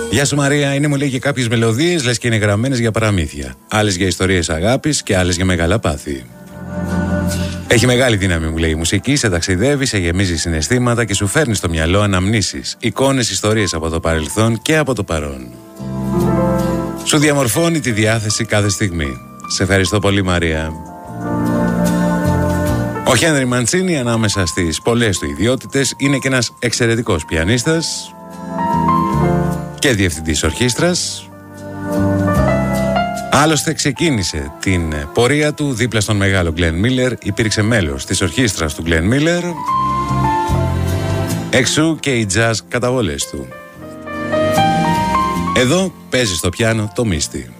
Γεια σου Μαρία, είναι μου λέει και κάποιες μελωδίες λες και είναι γραμμένες για παραμύθια. Άλλες για ιστορίες αγάπης και άλλες για μεγάλα πάθη. Έχει μεγάλη δύναμη, μου λέει, η μουσική. Σε ταξιδεύει, σε γεμίζει συναισθήματα και σου φέρνει στο μυαλό αναμνήσεις, εικόνες, ιστορίες από το παρελθόν και από το παρόν. Σου διαμορφώνει τη διάθεση κάθε στιγμή. Σε ευχαριστώ πολύ Μαρία. Ο Χένρι Μαντσίνι, ανάμεσα στις πολλές του ιδιότητες, είναι και ένας εξαιρετικός πιανίστας και διευθυντής ορχήστρας. Άλλωστε ξεκίνησε την πορεία του δίπλα στον μεγάλο Glenn Miller, υπήρξε μέλος της ορχήστρας του Glenn Miller, εξού και οι jazz καταβολές του. Εδώ παίζει στο πιάνο το Μίστη.